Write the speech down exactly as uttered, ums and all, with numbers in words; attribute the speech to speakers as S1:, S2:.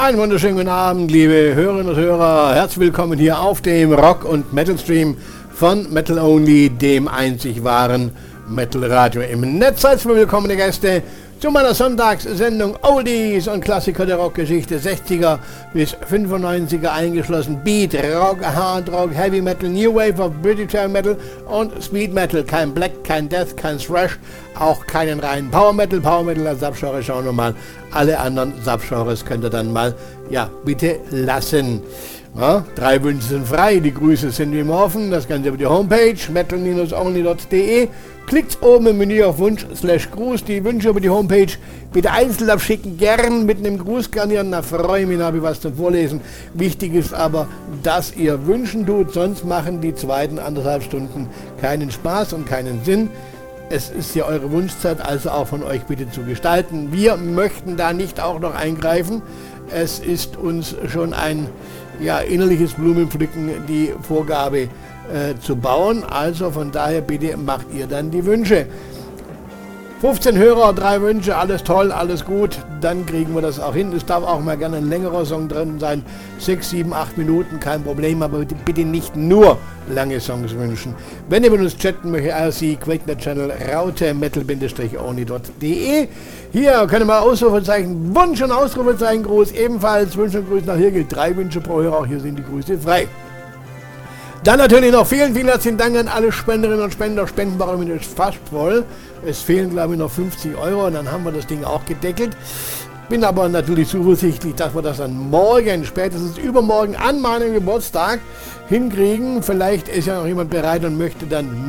S1: Einen wunderschönen guten Abend, liebe Hörerinnen und Hörer. Herzlich willkommen hier auf dem Rock- und Metal-Stream von Metal Only, dem einzig wahren Metal-Radio im Netz. Herzlich willkommen, die Gäste, zu meiner Sonntagssendung Oldies und Klassiker der Rockgeschichte, sechziger bis fünfundneunziger eingeschlossen. Beat, Rock, Hard Rock, Heavy Metal, New Wave of British Heavy Metal und Speed Metal. Kein Black, kein Death, kein Thrash, auch keinen reinen Power Metal. Power Metal als Subgenre schauen wir mal. Alle anderen Subgenres könnt ihr dann mal, ja, bitte lassen. Ja, drei Wünsche sind frei, die Grüße sind wie immer offen, das Ganze über die Homepage metal only punkt de. Klickt oben im Menü auf Wunsch slash Gruß, die Wünsche über die Homepage bitte einzeln abschicken, gern mit einem Gruß garnieren, da freue ich mich, da habe ich was zum Vorlesen. Wichtig ist aber, dass ihr wünschen tut, sonst machen die zweiten anderthalb Stunden keinen Spaß und keinen Sinn. Es ist ja eure Wunschzeit, also auch von euch bitte zu gestalten. Wir möchten da nicht auch noch eingreifen. Es ist uns schon ein ja, innerliches Blumenpflücken, die Vorgabe äh, zu bauen. Also von daher bitte macht ihr dann die Wünsche. fünfzehn Hörer, drei Wünsche, alles toll, alles gut, dann kriegen wir das auch hin. Es darf auch mal gerne ein längerer Song drin sein, sechs, sieben, acht Minuten, kein Problem, aber bitte, bitte nicht nur lange Songs wünschen. Wenn ihr mit uns chatten möchtet, R C, Quakenet Channel, Raute, metal only punkt de. Hier können wir Ausrufezeichen, Wunsch und Ausrufezeichen groß, ebenfalls Wünsche und Grüße nach hier gilt drei Wünsche pro Hörer, auch hier sind die Grüße frei. Dann natürlich noch vielen, vielen herzlichen Dank an alle Spenderinnen und Spender. Spendenbarometer ist fast voll. Es fehlen, glaube ich, noch fünfzig Euro und dann haben wir das Ding auch gedeckelt. Bin aber natürlich zuversichtlich, dass wir das dann morgen, spätestens übermorgen an meinem Geburtstag hinkriegen. Vielleicht ist ja noch jemand bereit und möchte dann